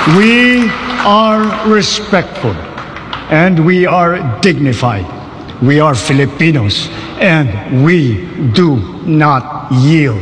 We are respectful and we are dignified. We are Filipinos and we do not yield.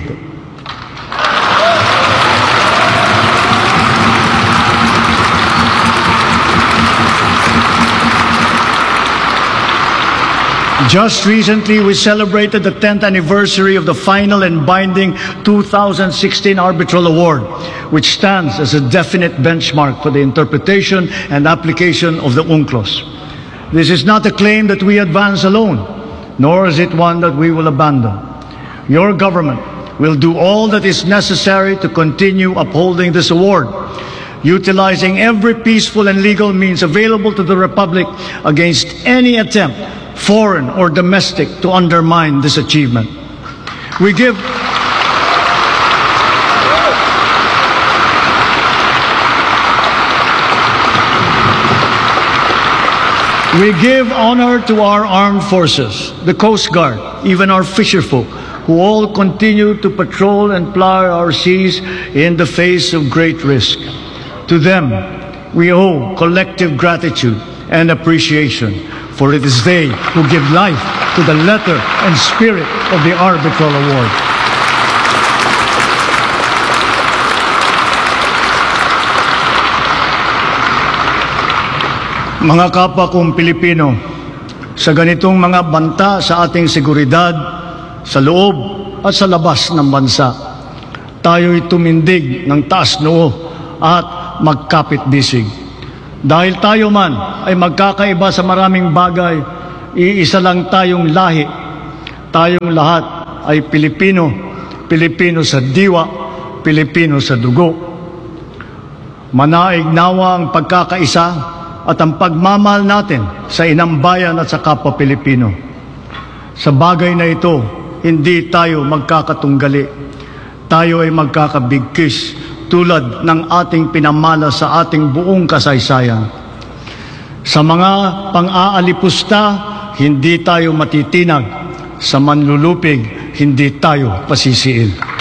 Just recently, we celebrated the 10th anniversary of the final and binding 2016 Arbitral Award, which stands as a definite benchmark for the interpretation and application of the UNCLOS. This is not a claim that we advance alone, nor is it one that we will abandon. Your government will do all that is necessary to continue upholding this award, utilizing every peaceful and legal means available to the Republic against any attempt, foreign or domestic, to undermine this achievement. We give honor to our armed forces, the Coast Guard, even our fisherfolk, who all continue to patrol and ply our seas in the face of great risk. To them, we owe collective gratitude and appreciation, for it is they who give life to the letter and spirit of the Arbitral Award. Mga kapwa kong Pilipino, sa ganitong mga banta sa ating seguridad, sa loob at sa labas ng bansa, tayo'y tumindig ng taas noo at magkapit-bisig. Dahil tayo man ay magkakaiba sa maraming bagay, iisa lang tayong lahi. Tayong lahat ay Pilipino, Pilipino sa diwa, Pilipino sa dugo. Manaig nawa ang pagkakaisa at ang pagmamahal natin sa inang bayan at sa kapwa Pilipino. Sa bagay na ito, hindi tayo magkakatunggali. Tayo ay magkakabigkis, tulad ng ating pinamana sa ating buong kasaysayan. Sa mga pang-aalipusta, hindi tayo matitinag. Sa manlulupig, hindi tayo pasisiil.